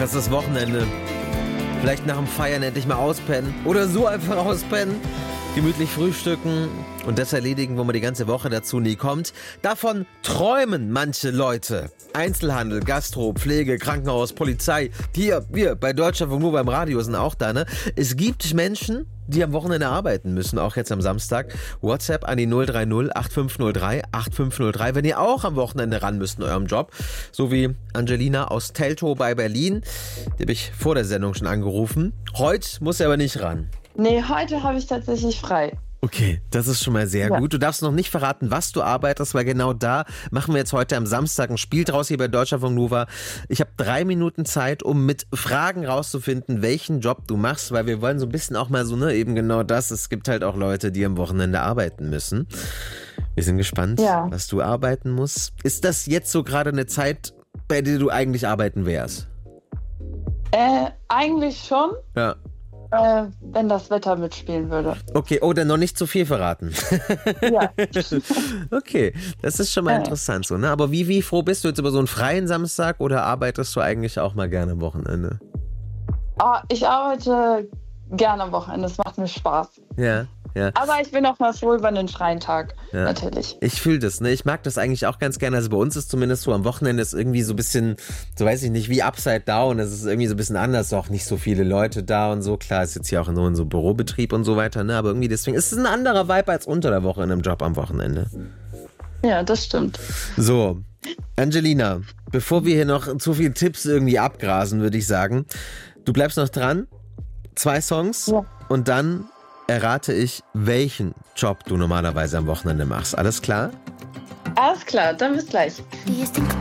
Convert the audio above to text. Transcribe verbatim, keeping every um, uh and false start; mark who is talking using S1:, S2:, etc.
S1: es ist Wochenende. Vielleicht nach dem Feiern endlich mal auspennen. Oder so einfach auspennen. Gemütlich frühstücken und das erledigen, wo man die ganze Woche dazu nie kommt. Davon träumen manche Leute. Einzelhandel, Gastro, Pflege, Krankenhaus, Polizei. Hier, wir bei Deutschlandfunk nur beim Radio sind auch da, ne? Es gibt Menschen, die am Wochenende arbeiten müssen, auch jetzt am Samstag. WhatsApp an die null drei null acht fünf null drei acht fünf null drei, wenn ihr auch am Wochenende ran müsst in eurem Job. So wie Angelina aus Teltow bei Berlin. Die habe ich vor der Sendung schon angerufen. Heute muss sie aber nicht ran.
S2: Nee, heute habe ich tatsächlich frei.
S1: Okay, das ist schon mal sehr ja. gut. Du darfst noch nicht verraten, was du arbeitest, weil genau da machen wir jetzt heute am Samstag ein Spiel draus hier bei Deutschlandfunk Nova. Ich habe drei Minuten Zeit, um mit Fragen rauszufinden, welchen Job du machst, weil wir wollen so ein bisschen auch mal so, ne, eben genau das. Es gibt halt auch Leute, die am Wochenende arbeiten müssen. Wir sind gespannt, ja. was du arbeiten musst. Ist das jetzt so gerade eine Zeit, bei der du eigentlich arbeiten wärst?
S2: Äh, eigentlich schon.
S1: Ja.
S2: Äh, wenn das Wetter mitspielen würde.
S1: Okay, oh, dann noch nicht zu viel verraten.
S2: Ja.
S1: Okay, das ist schon mal interessant so, ne? Aber wie, wie froh bist du jetzt über so einen freien Samstag oder arbeitest du eigentlich auch mal gerne am Wochenende?
S2: Oh, ich arbeite gerne am Wochenende, es macht mir Spaß.
S1: Ja. Ja.
S2: Aber ich bin auch mal froh über einen freien Tag, ja. natürlich.
S1: Ich fühle das, ne? Ich mag das eigentlich auch ganz gerne. Also bei uns ist zumindest so, am Wochenende ist irgendwie so ein bisschen, so weiß ich nicht, wie Upside Down. Es ist irgendwie so ein bisschen anders, auch nicht so viele Leute da und so. Klar, ist jetzt hier auch nur in so Bürobetrieb und so weiter, ne? Aber irgendwie deswegen ist es ein anderer Vibe als unter der Woche in einem Job am Wochenende.
S2: Ja, das stimmt.
S1: So, Angelina, bevor wir hier noch zu viele Tipps irgendwie abgrasen, würde ich sagen, du bleibst noch dran. Zwei Songs ja. und dann errate ich, welchen Job du normalerweise am Wochenende machst. Alles klar?
S2: Alles klar, dann bis gleich.
S3: Do you think